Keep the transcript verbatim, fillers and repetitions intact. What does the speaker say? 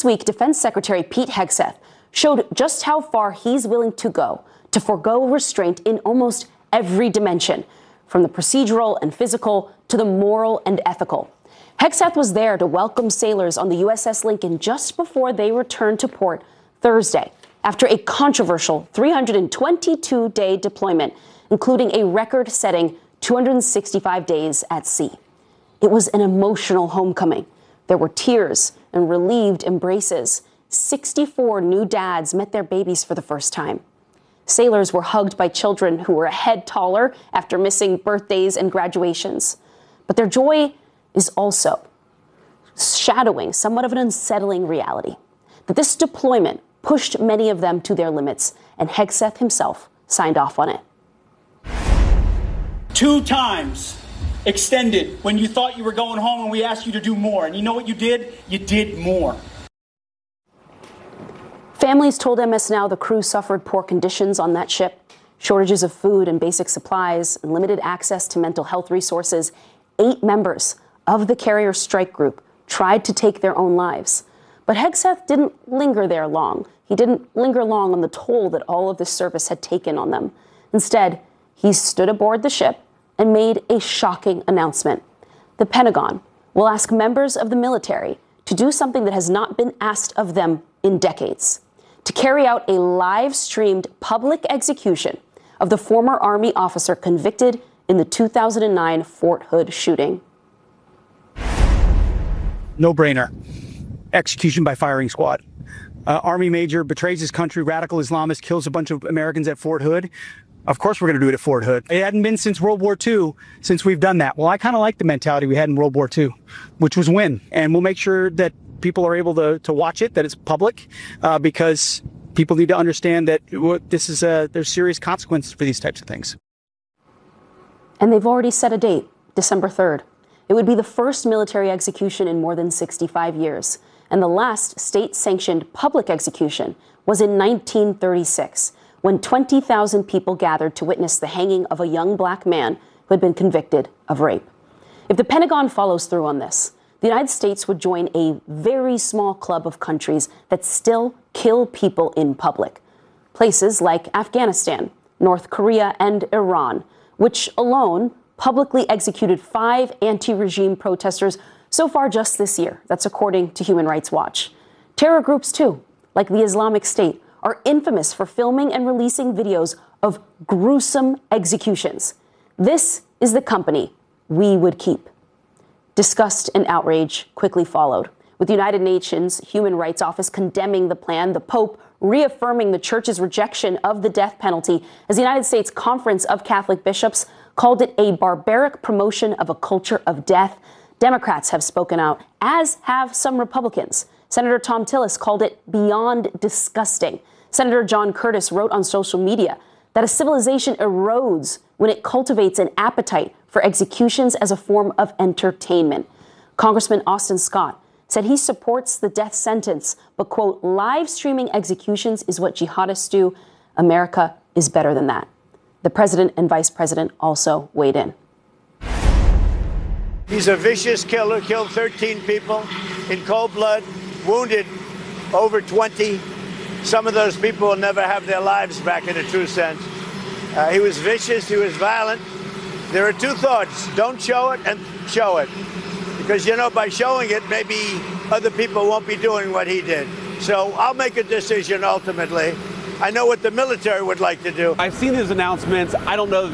week, Defense Secretary Pete Hegseth showed just how far he's willing to go to forego restraint in almost every dimension, from the procedural and physical to the moral and ethical. Hegseth was there to welcome sailors on the U S S Lincoln just before they returned to port Thursday, after a controversial three hundred twenty-two day deployment, including a record-setting two hundred sixty-five days at sea. It was an emotional homecoming. There were tears and relieved embraces. sixty-four new dads met their babies for the first time. Sailors were hugged by children who were a head taller after missing birthdays and graduations. But their joy is also shadowing somewhat of an unsettling reality, that this deployment pushed many of them to their limits, and Hegseth himself signed off on it. Two times extended when you thought you were going home and we asked you to do more. And you know what you did? You did more. Families told M S Now the crew suffered poor conditions on that ship, shortages of food and basic supplies, and limited access to mental health resources. Eight members of the carrier strike group tried to take their own lives. But Hegseth didn't linger there long. He didn't linger long on the toll that all of this service had taken on them. Instead, he stood aboard the ship and made a shocking announcement. The Pentagon will ask members of the military to do something that has not been asked of them in decades, to carry out a live-streamed public execution of the former Army officer convicted in the two thousand nine Fort Hood shooting. No-brainer. Execution by firing squad. Uh, Army major betrays his country, radical Islamist kills a bunch of Americans at Fort Hood. Of course we're going to do it at Fort Hood. It hadn't been since World War Two since we've done that. Well, I kind of like the mentality we had in World War Two, which was win. And we'll make sure that people are able to, to watch it, that it's public, uh, because people need to understand that this is a, there's serious consequences for these types of things. And they've already set a date, December third. It would be the first military execution in more than sixty-five years. And the last state-sanctioned public execution was in nineteen thirty-six, when twenty thousand people gathered to witness the hanging of a young black man who had been convicted of rape. If the Pentagon follows through on this, the United States would join a very small club of countries that still kill people in public. Places like Afghanistan, North Korea, and Iran, which alone publicly executed five anti-regime protesters so far just this year. That's according to Human Rights Watch. Terror groups, too, like the Islamic State, are infamous for filming and releasing videos of gruesome executions. This is the company we would keep. Disgust and outrage quickly followed, with the United Nations Human Rights Office condemning the plan, the Pope reaffirming the Church's rejection of the death penalty, as the United States Conference of Catholic Bishops called it a barbaric promotion of a culture of death. Democrats have spoken out, as have some Republicans. Senator Thom Tillis called it beyond disgusting. Senator John Curtis wrote on social media that a civilization erodes when it cultivates an appetite for executions as a form of entertainment. Congressman Austin Scott said he supports the death sentence, but, quote, live streaming executions is what jihadists do. America is better than that. The president and vice president also weighed in. He's a vicious killer, killed thirteen people in cold blood, wounded over twenty. Some of those people will never have their lives back in a true sense. Uh, he was vicious, he was violent. There are two thoughts: don't show it and show it. Because, you know, by showing it, maybe other people won't be doing what he did. So I'll make a decision ultimately. I know what the military would like to do. I've seen his announcements. I don't know